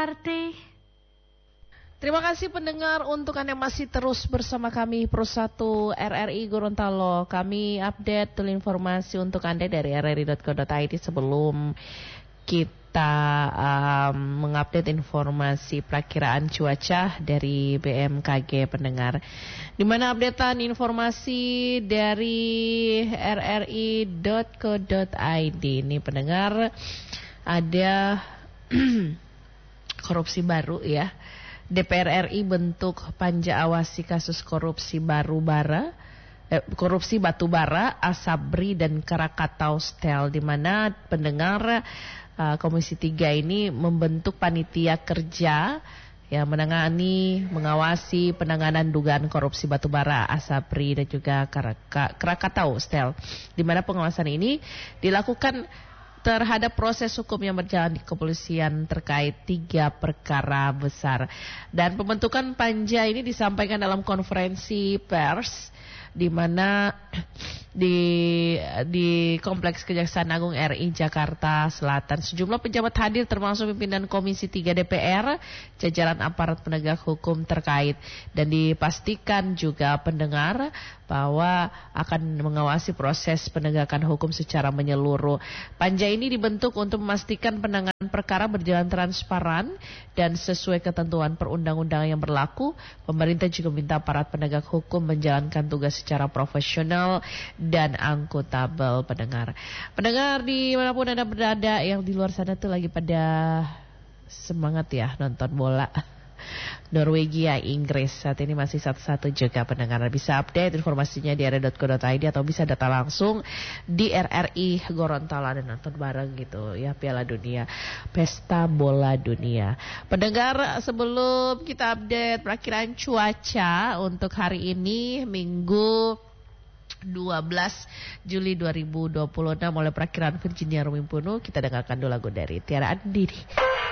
Party. Terima kasih pendengar untuk Anda masih terus bersama kami Pro 1 RRI Gorontalo. Kami update dulu informasi untuk Anda dari rri.co.id sebelum kita mengupdate informasi perakiraan cuaca dari BMKG pendengar. Di mana updatean informasi dari rri.co.id ini pendengar ada korupsi baru ya. DPR RI bentuk panja awasi kasus korupsi korupsi batubara, Asabri dan Krakatau Steel, di mana pendengar Komisi 3 ini membentuk panitia kerja yang mengawasi penanganan dugaan korupsi batubara, Asabri dan juga Krakatau Steel, di mana pengawasan ini dilakukan terhadap proses hukum yang berjalan di kepolisian terkait 3 perkara besar. Dan pembentukan panja ini disampaikan dalam konferensi pers di mana di Kompleks Kejaksaan Agung RI Jakarta Selatan. Sejumlah pejabat hadir termasuk pimpinan Komisi 3 DPR, jajaran aparat penegak hukum terkait, dan dipastikan juga pendengar bahwa akan mengawasi proses penegakan hukum secara menyeluruh. Panja ini dibentuk untuk memastikan penanganan perkara berjalan transparan dan sesuai ketentuan perundang-undangan yang berlaku. Pemerintah juga minta aparat penegak hukum menjalankan tugas secara profesional dan akuntabel pendengar. Pendengar dimanapun Anda berada, yang di luar sana tuh lagi pada semangat ya nonton bola. Norwegia, Inggris saat ini masih 1-1 juga pendengar. Bisa update informasinya di rri.co.id atau bisa data langsung di RRI Gorontalo dan nonton bareng gitu ya, Piala Dunia, Pesta Bola Dunia. Pendengar, sebelum kita update perakiran cuaca untuk hari ini Minggu 12 Juli 2026 oleh perakiran Virginia Rumimpunu, kita dengarkan dulu lagu dari Tiara Andini.